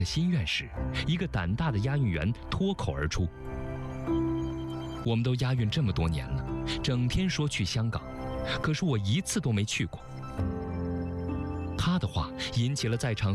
心愿时，一个胆大的押运员脱口而出：“我们都押运这么多年了，整天说去香港，可是我一次都没去过。”他的话引起了在场